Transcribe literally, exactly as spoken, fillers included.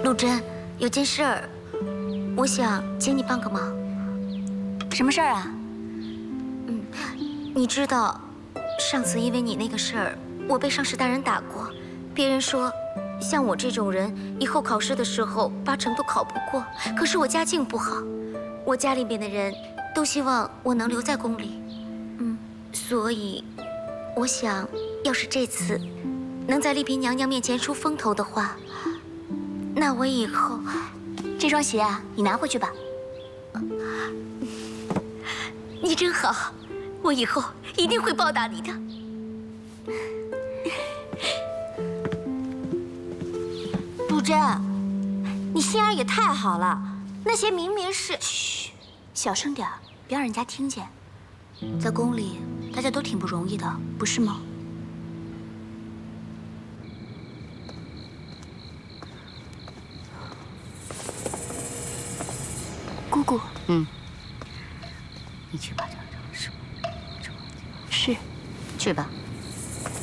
陆贞，有件事儿，我想请你帮个忙。 什么事儿啊？ 嗯，你知道，上次因为你那个事儿，我被上士大人打过。别人说，像我这种人，以后考试的时候八成都考不过。可是我家境不好，我家里面的人都希望我能留在宫里。嗯，所以，我想要是这次能在丽嫔娘娘面前出风头的话，那我以后这双鞋啊，你拿回去吧。 你真好，我以后一定会报答你的。 陆贞，你心眼也太好了，那鞋明明是……嘘，小声点儿，别让人家听见。在宫里，大家都挺不容易的，不是吗？姑姑， 嗯，你去吧，这这是， 是， 去吧。